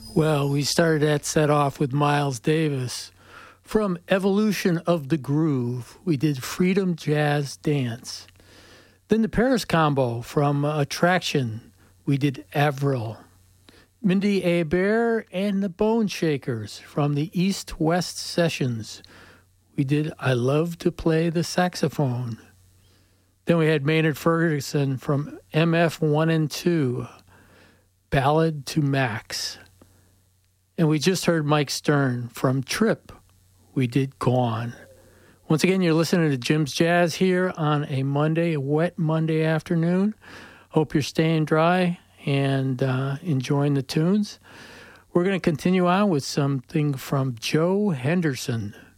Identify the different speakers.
Speaker 1: Well, we started that set off with Miles Davis. From Evolution of the Groove, we did Freedom Jazz Dance. Then the Paris Combo from Attraction, we did Avril. Mindy Abair and the Bone Shakers from the East West Sessions, we did I Love to Play the Saxophone. Then we had Maynard Ferguson from MF 1 and 2, Ballad to Max. And we just heard Mike Stern from Trip. We did Gone. Once again, you're listening to Jim's Jazz here on a Monday, a wet Monday afternoon. Hope you're staying dry and enjoying the tunes. We're going to continue on with something from Joe Henderson.